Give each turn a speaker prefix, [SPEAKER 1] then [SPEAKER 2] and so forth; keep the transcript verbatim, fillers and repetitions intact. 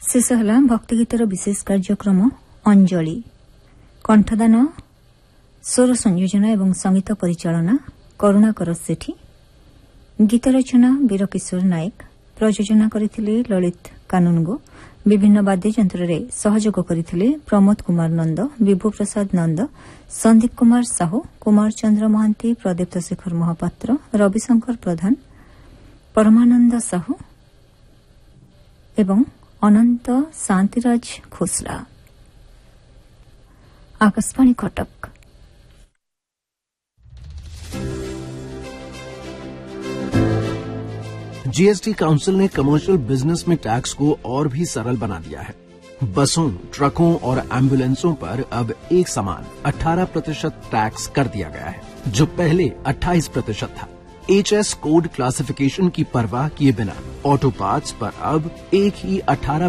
[SPEAKER 1] शेष है भक्तिगीतर विशेष कार्यक्रम अंजलि कंठदान स्वर संयोजन एवं संगीत परिचालना करुणाकर सेठी गीत रचना वीरकिशोर नायक प्रयोजना करथिले ललित कानूनगो विभिन्न वाद्ययंत्र रे सहयोग करथिले प्रमोद कुमार नंद विभु प्रसाद नंद संदीप कुमार साहू कुमार चंद्र महांती प्रदीप्त शेखर महापात्र रविशंकर प्रधान परमानंद साहू एवं अनंत शांतिराज खोसला। आकाशवाणी कटक।
[SPEAKER 2] जीएसटी काउंसिल ने कमर्शियल बिजनेस में टैक्स को और भी सरल बना दिया है। बसों, ट्रकों और एम्बुलेंसों पर अब एक समान अठारह प्रतिशत टैक्स कर दिया गया है, जो पहले अट्ठाईस प्रतिशत था। एचएस कोड क्लासिफिकेशन की परवाह किए बिना ऑटो पार्ट्स पर अब एक ही अठारह